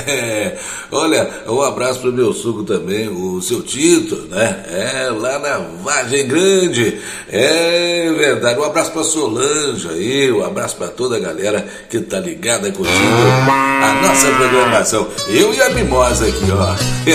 Olha, um abraço pro meu suco também, o seu Tito, né? Lá na Vargem Grande. É verdade. Um abraço pra Solange aí, um abraço pra toda a galera que tá ligada curtindo a nossa programação. Eu e a Mimosa aqui, ó.